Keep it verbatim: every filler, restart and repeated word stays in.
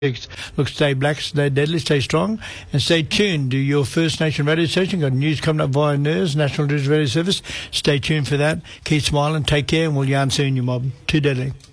Look, stay black, stay deadly, stay strong, and stay tuned to your First Nation radio station. Got news coming up via N E R S, National News Radio Service. Stay tuned for that. Keep smiling, take care, and we'll yarn soon, you mob. Too deadly.